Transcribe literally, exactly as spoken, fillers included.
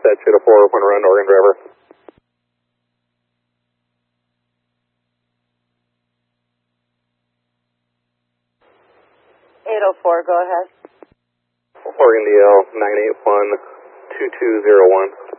dispatch eight oh four, one around Oregon driver. eight oh four, go ahead. Oregon D L nine eight one two two zero one.